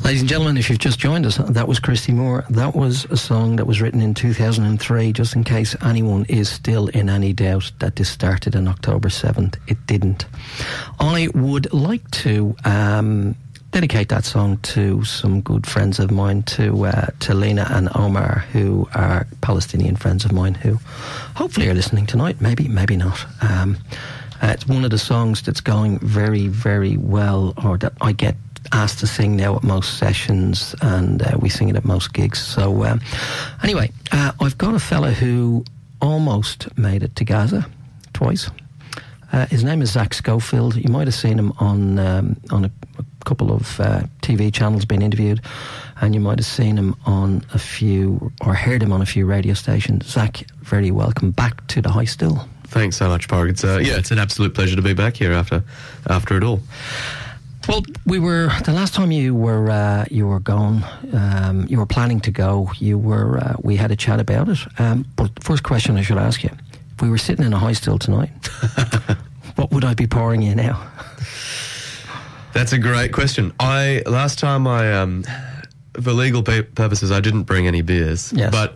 Ladies and gentlemen, if you've just joined us, that was Christy Moore. That was a song that was written in 2003, just in case anyone is still in any doubt that this started on October 7th. It didn't. I would like to dedicate that song to some good friends of mine, to Lena and Omar, who are Palestinian friends of mine, who hopefully are listening tonight, maybe not. It's one of the songs that's going very, very well, or that I get asked to sing now at most sessions, and we sing it at most gigs. So anyway, I've got a fella who almost made it to Gaza twice. His name is Zach Schofield. You might have seen him on a couple of TV channels being interviewed, and you might have seen him on a few, or heard him on a few radio stations. Zach, very welcome back to the High Still. Thanks so much, Parg. It's an absolute pleasure to be back here after it all. Well, the last time you were gone, you were planning to go. We had a chat about it. But the first question I should ask you: if we were sitting in a High Still tonight, what would I be pouring you now? That's a great question. Last time for legal purposes, I didn't bring any beers. Yes. But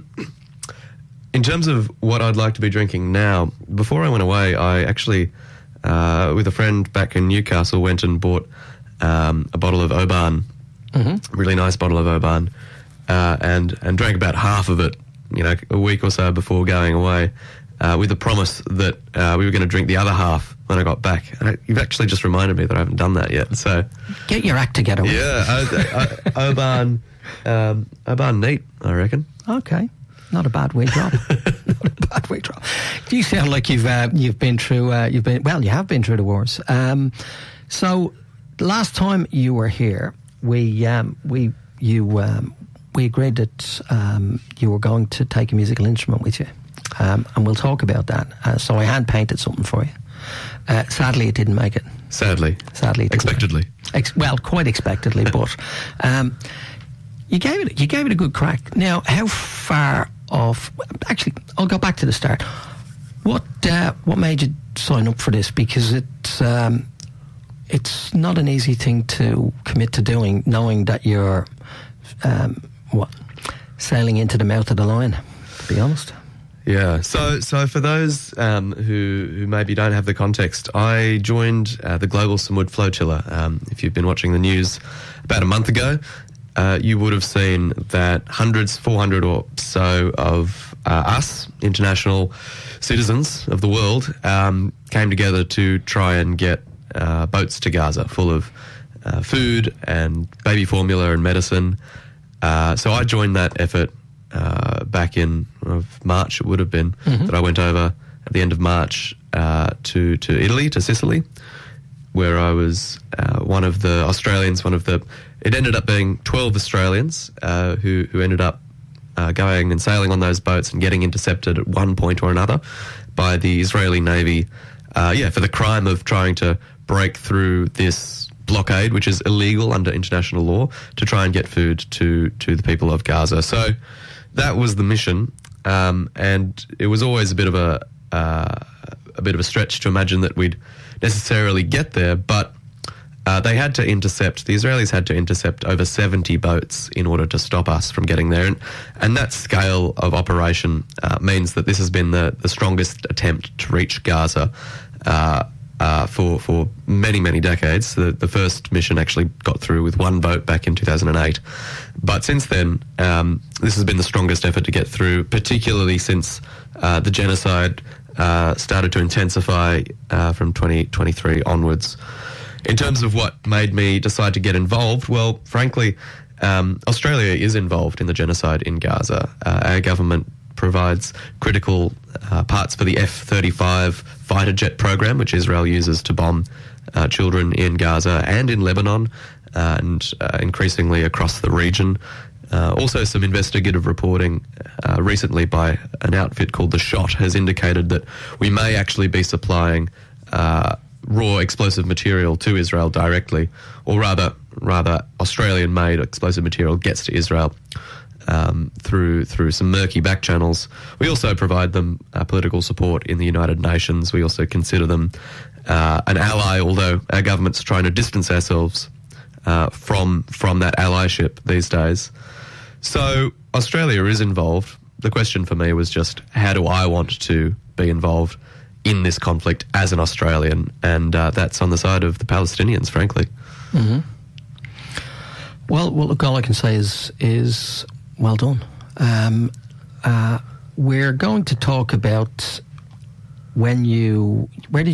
in terms of what I'd like to be drinking now, before I went away, I actually, with a friend back in Newcastle, went and bought a bottle of Oban, a really nice bottle of Oban, and drank about half of it, a week or so before going away, with the promise that we were going to drink the other half when I got back. You've actually just reminded me that I haven't done that yet. So get your act together. Yeah, Oban neat, I reckon. Okay. Not a bad way drop. Not a bad way drop. You sound like you've been through you have been through the wars. So last time you were here, we agreed that you were going to take a musical instrument with you, and we'll talk about that. So I hand painted something for you. Sadly, it didn't make it. Sadly, it didn't. Expectedly. Quite expectedly, but you gave it a good crack. Now, how far off? Actually, I'll go back to the start. What made you sign up for this? Because it's not an easy thing to commit to doing, knowing that you're sailing into the mouth of the lion, to be honest. Yeah. So for those who maybe don't have the context, I joined the Global Samud Flotilla. If you've been watching the news about a month ago, you would have seen that 400 or so of us, international citizens of the world, came together to try and get boats to Gaza full of food and baby formula and medicine. So I joined that effort back in March, it would have been, that I went over at the end of March to Italy, to Sicily, where I was one of the Australians, it ended up being 12 Australians who ended up going and sailing on those boats and getting intercepted at one point or another by the Israeli Navy, for the crime of trying to break through this blockade, which is illegal under international law, to try and get food to the people of Gaza. So that was the mission, and it was always a bit of a stretch to imagine that we'd necessarily get there, but the Israelis had to intercept over 70 boats in order to stop us from getting there. And that scale of operation means that this has been the strongest attempt to reach Gaza for many, many decades. The first mission actually got through with one boat back in 2008. But since then, this has been the strongest effort to get through, particularly since the genocide started to intensify from 2023 onwards. In terms of what made me decide to get involved, well, frankly, Australia is involved in the genocide in Gaza. Our government provides critical parts for the F-35 fighter jet program, which Israel uses to bomb children in Gaza and in Lebanon, and increasingly across the region. Also, some investigative reporting recently by an outfit called The Shot has indicated that we may actually be supplying raw explosive material to Israel directly, or rather Australian-made explosive material gets to Israel through some murky back channels. We also provide them political support in the United Nations. We also consider them an ally, although our government's trying to distance ourselves from that allyship these days. So Australia is involved. The question for me was just, how do I want to be involved in this conflict as an Australian? And that's on the side of the Palestinians, frankly. Mm-hmm. Well, look, all I can say is well done. We're going to talk about where did you?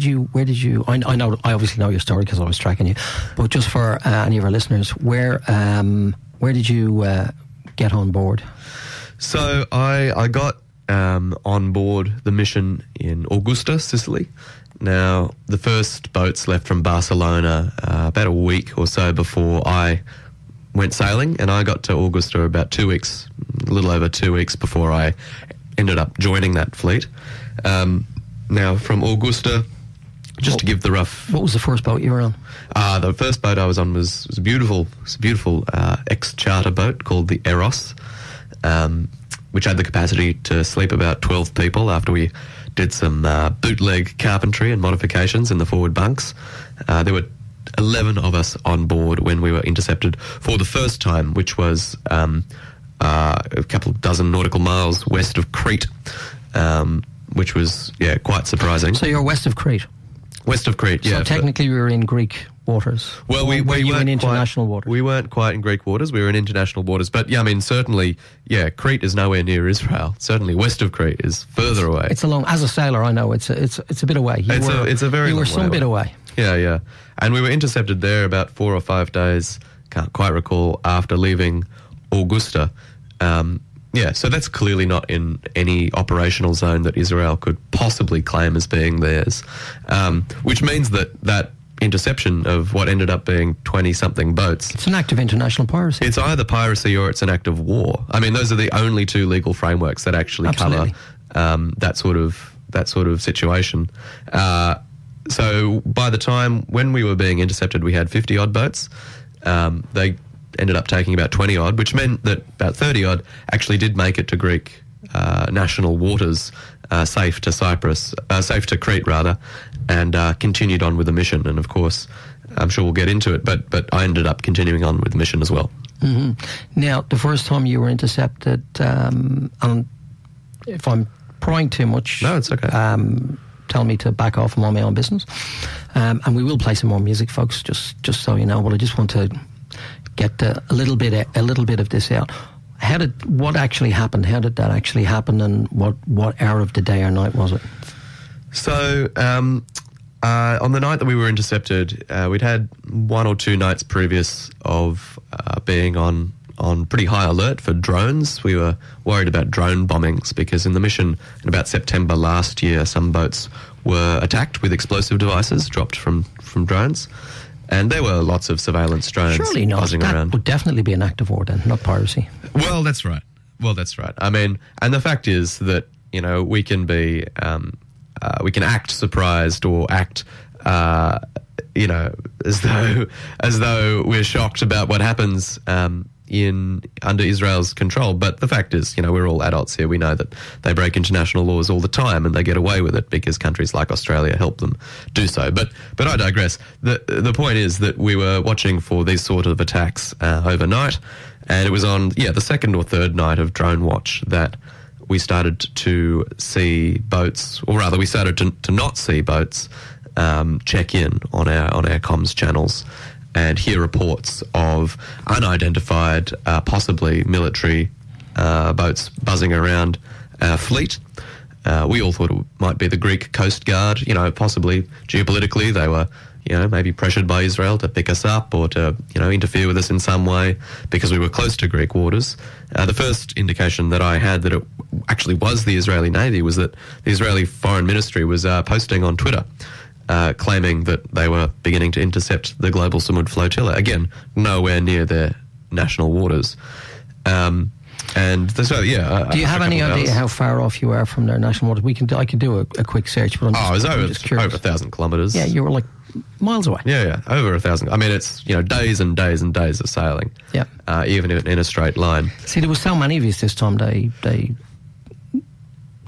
I know, I obviously know your story because I was tracking you, but just for any of our listeners, where did you get on board? So I got on board the mission in Augusta, Sicily. Now, the first boats left from Barcelona about a week or so before I went sailing, and I got to Augusta about 2 weeks, a little over 2 weeks before I ended up joining that fleet. Now, from Augusta, just to give the rough... What was the first boat you were on? The first boat I was on was a beautiful ex-charter boat called the Eros, which had the capacity to sleep about 12 people after we did some bootleg carpentry and modifications in the forward bunks. There were 11 of us on board when we were intercepted for the first time, which was a couple of dozen nautical miles west of Crete, which was, quite surprising. So you're west of Crete? West of Crete, yeah. So technically we were in Greek waters. Well, we were weren't in international waters? We weren't quite in Greek waters. We were in international waters. But, yeah, I mean, certainly, Crete is nowhere near Israel. Certainly west of Crete is further away. It's a long... As a sailor, I know it's a bit away. It's a very long way. You were some bit away. Yeah. And we were intercepted there about 4 or 5 days, can't quite recall, after leaving Augusta. So that's clearly not in any operational zone that Israel could possibly claim as being theirs, which means that interception of what ended up being 20-something boats... It's an act of international piracy. It's either piracy or it's an act of war. I mean, those are the only two legal frameworks that actually cover that sort of situation. So by the time when we were being intercepted, we had 50-odd boats. They ended up taking about 20-odd, which meant that about 30-odd actually did make it to Greek national waters, safe to Crete, rather, and continued on with the mission. And, of course, I'm sure we'll get into it, but I ended up continuing on with the mission as well. Mm-hmm. Now, the first time you were intercepted, if I'm prying too much... No, it's okay. Tell me to back off and mind my own business. And we will play some more music, folks, just so you know. But I just want to get a little bit of this out. What actually happened? How did that actually happen? And what hour of the day or night was it? So on the night that we were intercepted, we'd had 1 or 2 nights previous of being on pretty high alert for drones. We were worried about drone bombings because in the mission in about September last year, some boats were attacked with explosive devices dropped from drones. And there were lots of surveillance drones surely not. buzzing That around. Would definitely be an act of war then, not piracy. Well, that's right. I mean, and the fact is that, we can be, we can act surprised or act, as though we're shocked about what happens, under Israel's control. But the fact is, we're all adults here. We know that they break international laws all the time and they get away with it because countries like Australia help them do so. But I digress. The point is that we were watching for these sort of attacks overnight, and it was on, the second or third night of drone watch that we started to see boats, or rather we started to not see boats check in on our comms channels and hear reports of unidentified, possibly military boats buzzing around our fleet. We all thought it might be the Greek Coast Guard. Possibly geopolitically they were, maybe pressured by Israel to pick us up or to, interfere with us in some way because we were close to Greek waters. The first indication that I had that it actually was the Israeli Navy was that the Israeli Foreign Ministry was posting on Twitter claiming that they were beginning to intercept the Global Samud Flotilla. Again, nowhere near their national waters. Do you have any idea how far off you are from their national waters? I could do a quick search, but it was over 1,000 kilometres. Yeah, you were like miles away. Yeah, over 1,000. I mean, it's days and days and days of sailing. Yeah, even in a straight line. See, there was so many of you this time. They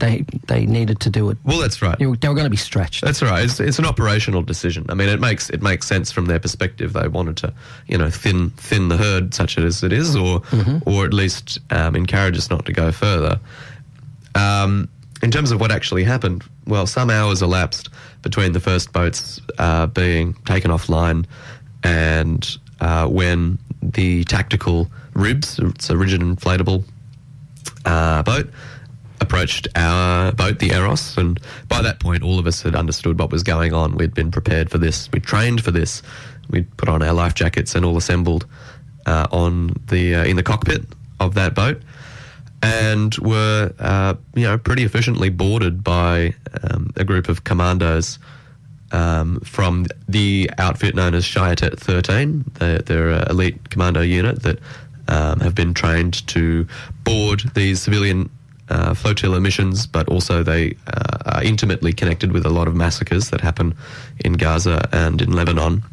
they needed to do it. Well, that's right. They were going to be stretched. That's right. It's an operational decision. I mean, it makes sense from their perspective. They wanted to, thin the herd such as it is, or at least encourage us not to go further. In terms of what actually happened, well, some hours elapsed between the first boats being taken offline and when the tactical RIBS, it's a rigid inflatable boat, approached our boat, the Eros, and by that point all of us had understood what was going on. We'd been prepared for this. We'd trained for this. We'd put on our life jackets and all assembled in the cockpit of that boat, and were pretty efficiently boarded by a group of commandos from the outfit known as Shayatet 13. They're an elite commando unit that have been trained to board these civilian flotilla missions, but also they are intimately connected with a lot of massacres that happen in Gaza and in Lebanon.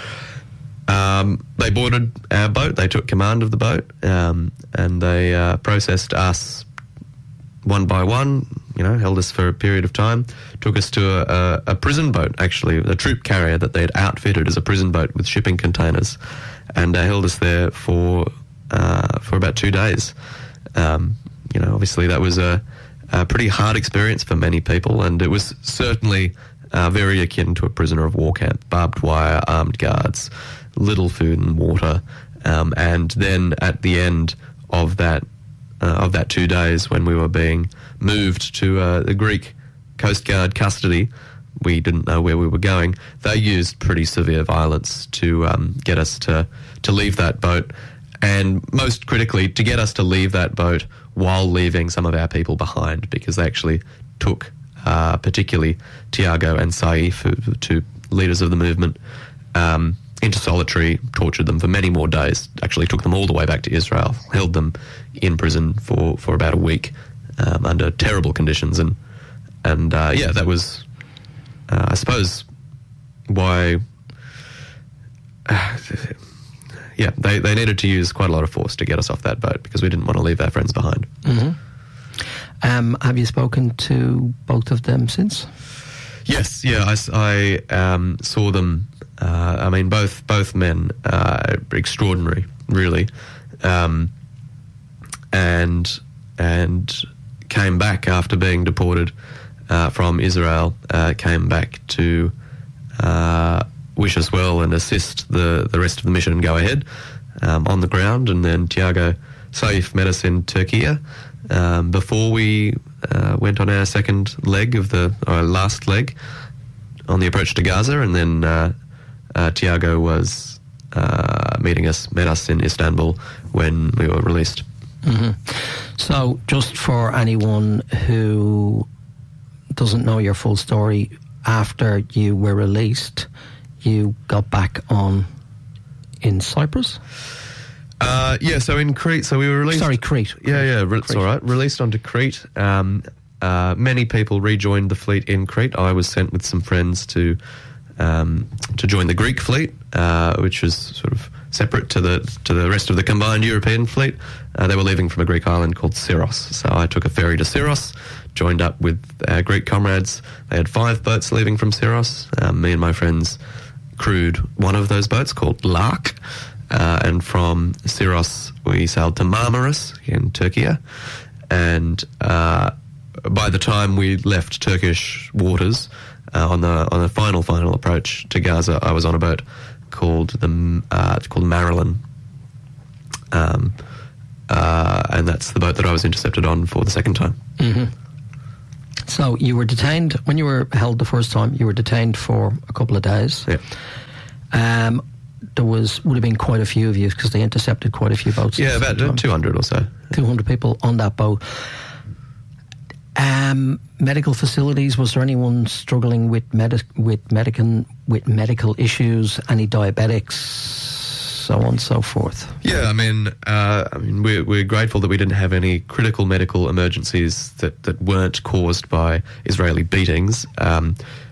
They boarded our boat, they took command of the boat, and they processed us one by one, held us for a period of time, took us to a prison boat, actually, a troop carrier that they'd outfitted as a prison boat with shipping containers, and held us there for about 2 days. Obviously that was a pretty hard experience for many people, and it was certainly very akin to a prisoner of war camp. Barbed wire, armed guards, little food and water, and then at the end of that 2 days, when we were being moved to the Greek Coast Guard custody, we didn't know where we were going. They used pretty severe violence to get us to leave that boat, and most critically, to get us to leave that boat while leaving some of our people behind, because they actually took particularly Tiago and Saif, two leaders of the movement, into solitary, tortured them for many more days, actually took them all the way back to Israel, held them in prison for about a week under terrible conditions. And that was, I suppose, why... they needed to use quite a lot of force to get us off that boat, because we didn't want to leave our friends behind. Mm-hmm. Have you spoken to both of them since? Yes, I saw them. Both men extraordinary, really, and came back after being deported from Israel. Came back to wish us well and assist the rest of the mission go ahead on the ground. And then Tiago Saif met us in Turkey before we went on our second leg of our last leg on the approach to Gaza. And then Tiago was met us in Istanbul when we were released. Mm-hmm. So just for anyone who doesn't know your full story, after you were released, you got back on in Cyprus? So in Crete. So we were released... Sorry, Crete. It's all right. Released onto Crete. Many people rejoined the fleet in Crete. I was sent with some friends to join the Greek fleet, which was sort of separate to the rest of the combined European fleet. They were leaving from a Greek island called Syros. So I took a ferry to Syros, joined up with our Greek comrades. They had 5 boats leaving from Syros. Me and my friends crewed one of those boats called Lark, and from Syros we sailed to Marmaris in Turkey, and by the time we left Turkish waters on the final approach to Gaza, I was on a boat called Marilyn, and that's the boat that I was intercepted on for the second time. Mm-hmm. So you were detained, when you were held the first time, you were detained for a couple of days. Yeah. There would have been quite a few of you, because they intercepted quite a few boats. Yeah, about 200 or so. 200 people on that boat. Medical facilities, was there anyone struggling with medical issues, any diabetics, so on and so forth? Yeah, we're grateful that we didn't have any critical medical emergencies that weren't caused by Israeli beatings.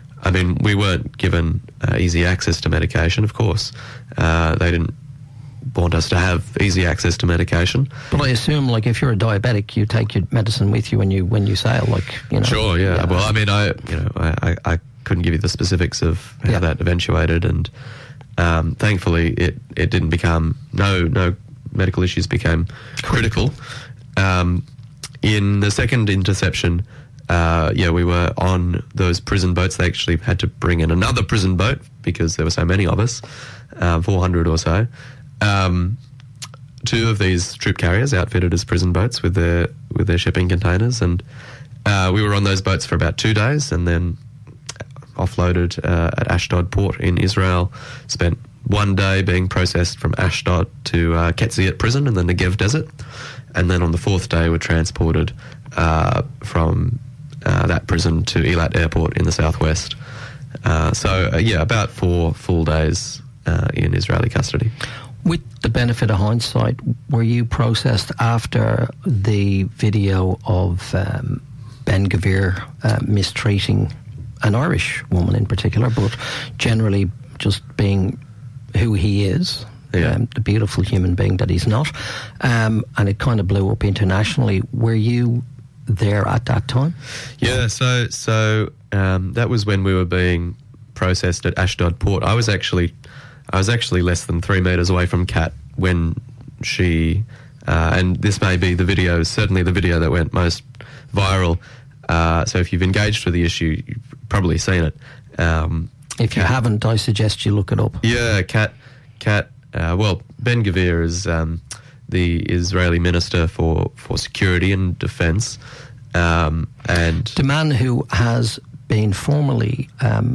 We weren't given easy access to medication, of course. They didn't want us to have easy access to medication. But I assume, like, if you're a diabetic, you take your medicine with you when you sail, like, you know. Sure, yeah. Well, I mean, I couldn't give you the specifics of how that eventuated, and thankfully it didn't become, no medical issues became critical. In the second interception, we were on those prison boats. They actually had to bring in another prison boat because there were so many of us, 400 or so. Two of these troop carriers outfitted as prison boats with their shipping containers, and we were on those boats for about 2 days, and then offloaded at Ashdod port in Israel. Spent 1 day being processed from Ashdod to Ketziat prison in the Negev desert, and then on the 4th day were transported from that prison to Eilat airport in the southwest. About 4 full days in Israeli custody. With the benefit of hindsight, were you processed after the video of Ben-Gvir mistreating an Irish woman in particular, but generally just being who he is, the beautiful human being that he's not, and it kind of blew up internationally? Were you there at that time? Yeah, so that was when we were being processed at Ashdod port. I was actually less than 3 metres away from Kat when she, and this may be certainly the video that went most viral. So if you've engaged with the issue, you've probably seen it. If you haven't, I suggest you look it up. Yeah, Kat. Ben-Gvir is the Israeli Minister for Security and Defence, and the man who has been formerly,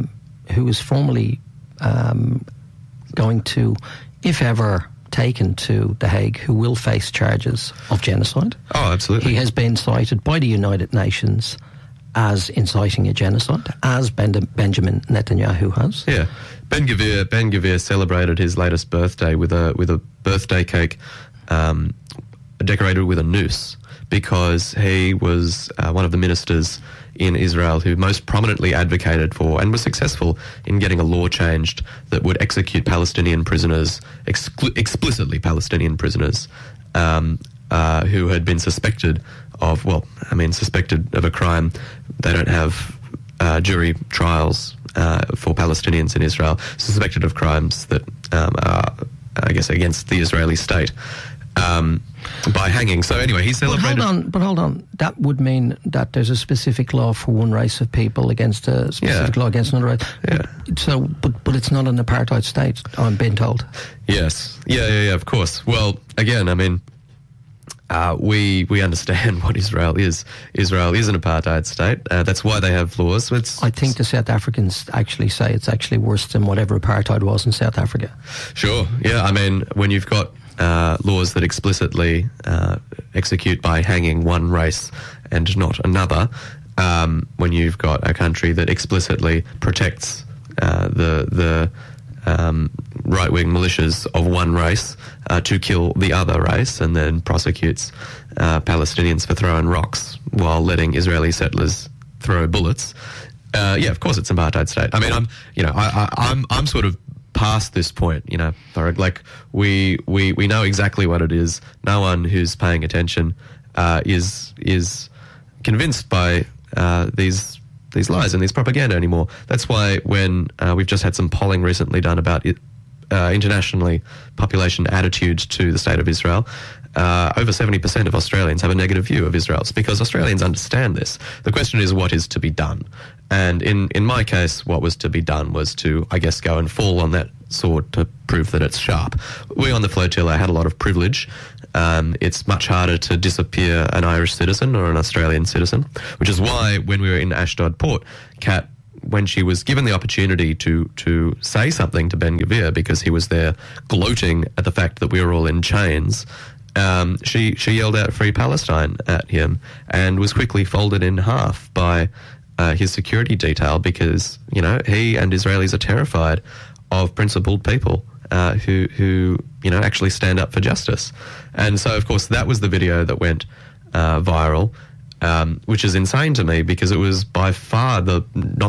going to, if ever taken to The Hague, who will face charges of genocide. Oh, absolutely. He has been cited by the United Nations as inciting a genocide, as Benjamin Netanyahu has. Yeah. Ben-Gvir celebrated his latest birthday with a birthday cake decorated with a noose, because he was one of the ministers in Israel who most prominently advocated for and was successful in getting a law changed that would execute Palestinian prisoners, explicitly Palestinian prisoners, who had been suspected of a crime. They don't have jury trials for Palestinians in Israel, suspected of crimes that are, I guess, against the Israeli state. By hanging. So anyway, he celebrated... But hold on. That would mean that there's a specific law for one race of people against a specific law against another race. Yeah. So, but it's not an apartheid state, I'm being told. Yes. Yeah, of course. Well, again, I mean, we understand what Israel is. Israel is an apartheid state. That's why they have laws. I think the South Africans actually say it's actually worse than whatever apartheid was in South Africa. Sure. Yeah, I mean, when you've got laws that explicitly execute by hanging one race and not another, when you've got a country that explicitly protects the right-wing militias of one race to kill the other race, and then prosecutes Palestinians for throwing rocks while letting Israeli settlers throw bullets. Of course it's an apartheid state. I mean, I'm sort of past this point, Farag. Like we know exactly what it is. No one who's paying attention is convinced by these lies and these propaganda anymore. That's why when we've just had some polling recently done about internationally population attitude to the state of Israel, over 70% of Australians have a negative view of Israel. It's because Australians understand this. The question is, what is to be done? And in my case, what was to be done was to, I guess, go and fall on that sword to prove that it's sharp. We on the flotilla had a lot of privilege. It's much harder to disappear an Irish citizen or an Australian citizen, which is why when we were in Ashdod port, Kat, when she was given the opportunity to say something to Ben-Gvir, because he was there gloating at the fact that we were all in chains, she yelled out "Free Palestine" at him, and was quickly folded in half by his security detail, because he and Israelis are terrified of principled people who actually stand up for justice. And so, of course, that was the video that went viral, which is insane to me, because it was by far not